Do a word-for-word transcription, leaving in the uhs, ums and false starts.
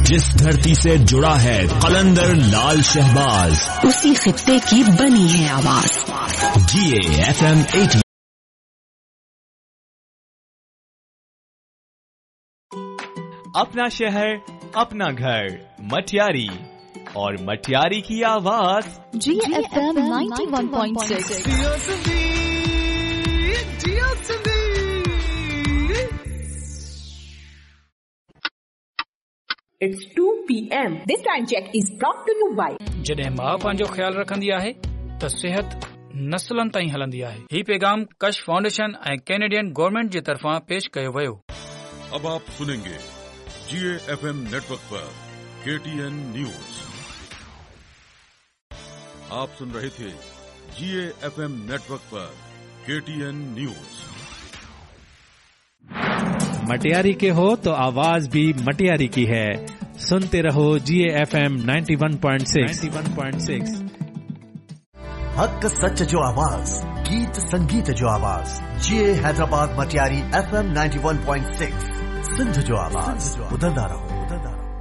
जिस धरती से जुड़ा है कलंदर लाल शहबाज, उसी खित्ते की बनी है आवाज। जी ए एफ एम एटी। अपना शहर अपना घर, मटियारी और मटियारी की आवाज जी F M ninety one point six. It's two p m This time check is brought to you by जॾहिं माउ पंहिंजो ख्यालु रखंदी आहे त सिहत नस्लनि ताईं हलंदी आहे। ही पैगाम कश फाउंडेशन ऐं कैनेडियन गवर्नमेंट जे तरफ़ां पेश कयो वियो। अब आप सुनेंगे जी ए एफ एम नेटवर्क पर के टी एन न्यूज। आप सुन रहे थे जी ए एफ एम नेटवर्क पर के टी एन न्यूज। मटियारी के हो तो आवाज भी मटियारी की है। सुनते रहो जी A F M ninety one point six. हक सच जो आवाज, गीत संगीत जो आवाज, जी ए Hyderabad Matiari F M ninety one point six. Sindh जो आवाज, बुलंदा रहो।